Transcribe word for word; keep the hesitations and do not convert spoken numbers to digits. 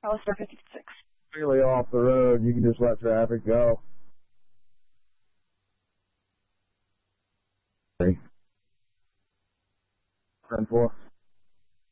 Alistair fifty-six. Really off the road, you can just let traffic go. Three. ten four.